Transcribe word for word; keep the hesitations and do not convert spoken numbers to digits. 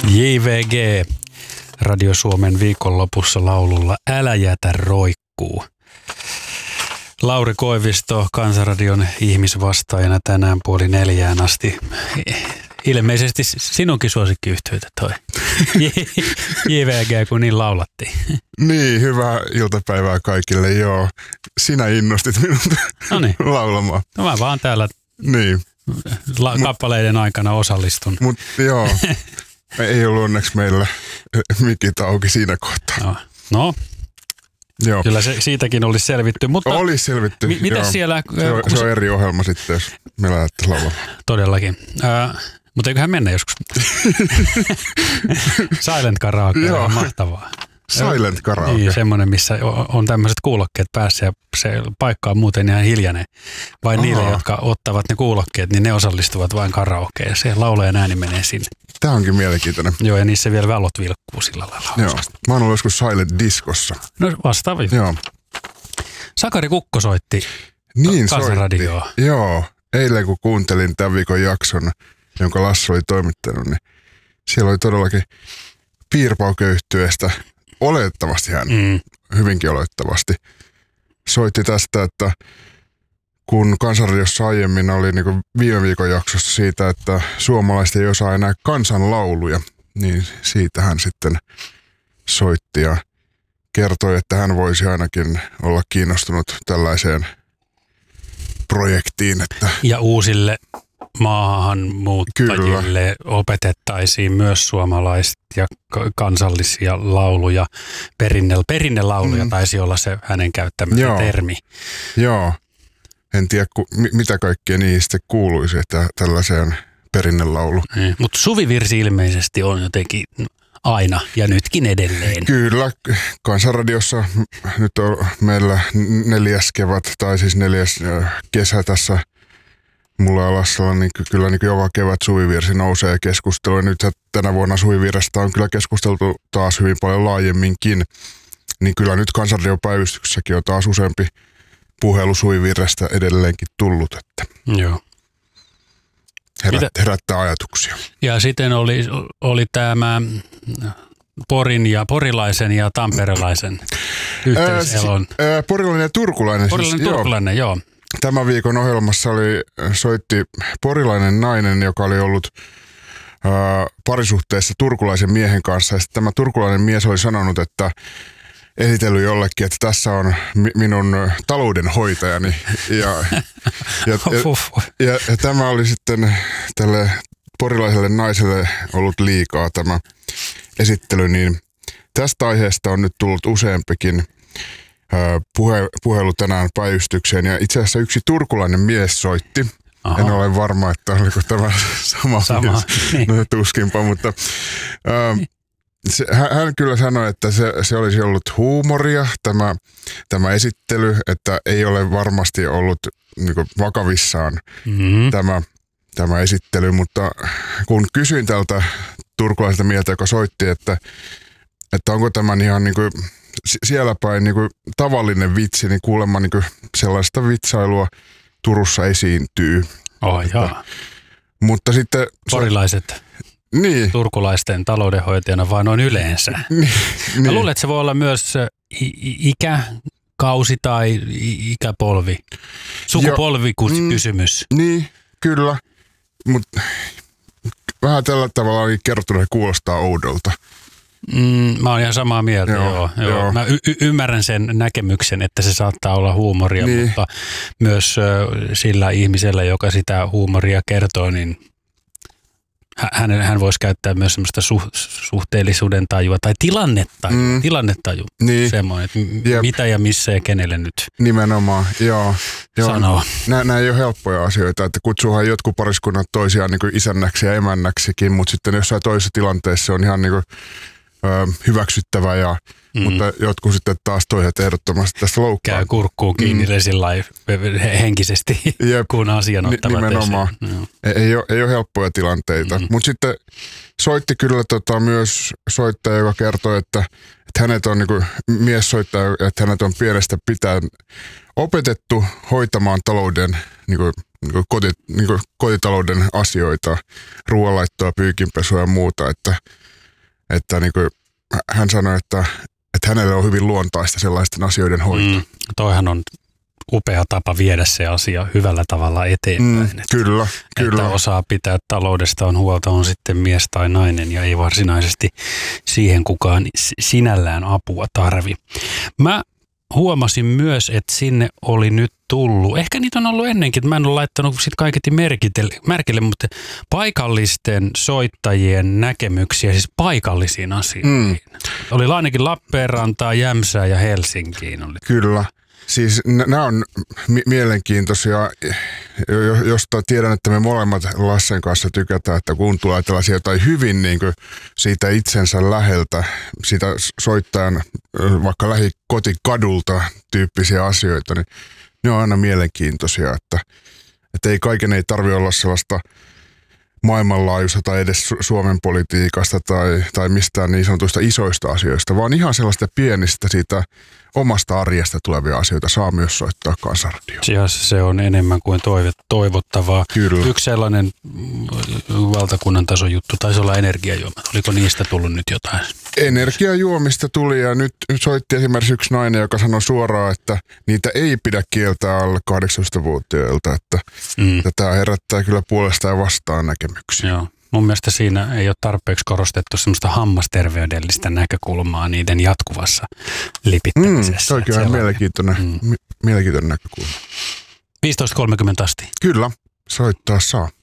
J V G Radio Suomen viikonlopussa laululla Älä jätä roikkuu. Lauri Koivisto Kansanradion ihmisvastaajana tänään puoli neljään asti. Ilmeisesti sinunkin suosikkiyhteyttä toi J V G, kun niin laulattiin. Niin, hyvää iltapäivää kaikille, joo. Sinä innostit minut Noniin. laulamaan. No mä vaan täällä niin. la- Mut, kappaleiden aikana osallistun. Mutta joo, ei ollut onneksi meillä mikit auki siinä kohtaa. No, no. Joo. Kyllä se, siitäkin olisi selvitty. Mutta olisi selvitty, mi- miten siellä... Se on, se on eri ohjelma sitten, jos me lähdetään laulamaan. Todellakin. Äh, mutta eiköhän mennä joskus. Silent karaoke on mahtavaa. Silent karaoke. Niin, semmoinen, missä on tämmöiset kuulokkeet päässä ja se paikka on muuten ihan hiljainen. Vain niille, jotka ottavat ne kuulokkeet, niin ne osallistuvat vain karaokeen. Se laulajan ääni menee sinne. Tämä onkin mielenkiintoinen. Joo, ja niissä vielä valot vilkkuu sillä lailla. Joo, mä oon ollut joskus Silent Discossa. No vastaava. Joo. Sakari Kukko soitti niin Kansanradioon. Soitti. Joo, eilen kun kuuntelin tämän viikon jakson, jonka Lassi oli toimittanut, niin siellä oli todellakin Piirpauköyhtyeestä, oletettavasti hän, mm. hyvinkin oletettavasti, soitti tästä, että kun Kansanradiossa aiemmin oli niin kuin viime viikon jaksossa siitä, että suomalaiset ei osaa enää kansanlauluja, niin siitä hän sitten soitti ja kertoi, että hän voisi ainakin olla kiinnostunut tällaiseen projektiin. Että ja uusille maahanmuuttajille opetettaisiin myös suomalaisia ja kansallisia lauluja. Perinne, perinnelauluja mm. taisi olla se hänen käyttämänsä Joo. termi. Joo. En tiedä, ku, mitä kaikkea niistä kuuluisi, että tällaiseen perinnelaulu. Mm. Mutta suvivirsi ilmeisesti on jotenkin aina ja nytkin edelleen. Kyllä. Kansanradiossa nyt on meillä neljäs kevät, tai siis neljäs kesä tässä mulla ja Lassalla, niin kyllä niin joka kevät suvivirsi nousee keskustelua. Nyt tänä vuonna suvivirrestä on kyllä keskusteltu taas hyvin paljon laajemminkin. Niin kyllä nyt Kansanradion päivystyksessäkin on taas useampi puhelu suvivirrestä edelleenkin tullut. Että Joo. Herät, herättää ajatuksia. Ja sitten oli, oli tämä Porin ja porilaisen ja tamperelaisen yhteiselon. Ää, ää, porilainen ja turkulainen. Porilainen siis, turkulainen, joo. joo. Tämän viikon ohjelmassa oli, soitti porilainen nainen, joka oli ollut ää, parisuhteessa turkulaisen miehen kanssa. Ja tämä turkulainen mies oli sanonut, että esitellyt jollekin, että tässä on mi- minun taloudenhoitajani. Ja, ja, ja, ja, ja tämä oli sitten tälle porilaiselle naiselle ollut liikaa tämä esittely. Niin tästä aiheesta on nyt tullut useampikin Puhe, puhelu tänään päivystykseen ja itse asiassa yksi turkulainen mies soitti. Aha. En ole varma, että oliko tämä sama, sama. mies. Niin. No, tuskinpa, mutta äh, se, hän kyllä sanoi, että se, se olisi ollut huumoria tämä, tämä esittely, että ei ole varmasti ollut niin kuin vakavissaan mm-hmm. tämä, tämä esittely, mutta kun kysyin tältä turkulaiselta mieltä, joka soitti, että, että onko tämän ihan niin kuin siellä päin niin kuin tavallinen vitsi, niin kuulemma niin kuin sellaista vitsailua Turussa esiintyy. Oh, jaa. Mutta sitten porilaiset niin. Turkulaisten taloudenhoitajana vaan noin yleensä. Niin. Mä luulen, että se voi olla myös ikäkausi tai ikäpolvi. Sukupolvikysymys. Mm, niin, kyllä. Mutta vähän tällä tavalla kerrottuna kuulostaa oudolta. Mm, mä oon ihan samaa mieltä, joo. joo, joo. joo. Mä y- y- ymmärrän sen näkemyksen, että se saattaa olla huumoria, niin. mutta myös ö, sillä ihmisellä, joka sitä huumoria kertoo, niin hän, hän voisi käyttää myös semmoista su- suhteellisuuden tajua tai tilannetaju, mm. tilannetaju niin. semmoinen, että Jep. mitä ja missä ja kenelle nyt nimenomaan, joo. joo. sanoo. Nämä, nämä ei ole helppoja asioita, että kutsuuhan jotkut pariskunnat toisiaan niin kuin isännäksi ja emännäksikin, mutta sitten jossain toisessa tilanteessa on ihan niin kuin hyväksyttävä, ja, mm. mutta jotkut sitten taas toiset ehdottomasti tästä loukkaa. Käy kurkkuun kiinni mm. sillai henkisesti, Jep. kun asian ottavat nimenomaan. Esiin. Ei, ei, ole, ei ole helppoja tilanteita, mm. mutta sitten soitti kyllä tota, myös soittaja, joka kertoi, että, että hänet on niin kuin miessoittaja, että hänet on pienestä pitäen opetettu hoitamaan talouden, niin kuin, niin kuin koti, niin kuin kotitalouden asioita, ruoanlaittoa, pyykinpesua ja muuta, että että niin kuin hän sanoi, että, että hänelle on hyvin luontaista sellaisten asioiden hoito. Mm, toihan on upea tapa viedä se asia hyvällä tavalla eteenpäin. Mm, että, kyllä, kyllä. Että osaa pitää taloudesta on huolta, on sitten mies tai nainen ja ei varsinaisesti siihen kukaan sinällään apua tarvi. Mä huomasin myös, että sinne oli nyt tullut, ehkä niitä on ollut ennenkin, mä en ole laittanut sit kaiketi merkille, mutta paikallisten soittajien näkemyksiä, siis paikallisiin asioihin. Mm. Oli ainakin Lappeenrantaa, Jämsää ja Helsinkiin. Oli. Kyllä. Siis nämä on mi- mielenkiintoisia, josta tiedän, että me molemmat Lassen kanssa tykätään, että kun tulee tällaisia jotain hyvin niin kuin siitä itsensä läheltä, siitä soittajan vaikka lähikotikadulta tyyppisiä asioita, niin ne on aina mielenkiintoisia, että, että ei kaiken ei tarvitse olla sellaista maailmanlaajuista tai edes Suomen politiikasta tai, tai mistään niin sanotuista isoista asioista, vaan ihan sellaista pienistä siitä omasta arjesta tulevia asioita saa myös soittaa Kansanradioon. Se on enemmän kuin toivottavaa. Kyllä. Yksi sellainen valtakunnan tason juttu taisi olla energiajuomat. Oliko niistä tullut nyt jotain? Energiajuomista tuli ja nyt, nyt soitti esimerkiksi yksi nainen, joka sanoi suoraan, että niitä ei pidä kieltää alle kahdeksantoistavuotiailta. Että, mm. että tämä herättää kyllä puolesta ja vastaan näkemyksiä. Joo. Mun mielestä siinä ei ole tarpeeksi korostettu semmoista hammasterveydellistä näkökulmaa niiden jatkuvassa lipittämisessä. Mm, toikin on mielenkiintoinen, mm. mielenkiintoinen näkökulma. viisitoista kolmekymmentä asti. Kyllä, soittaa saa.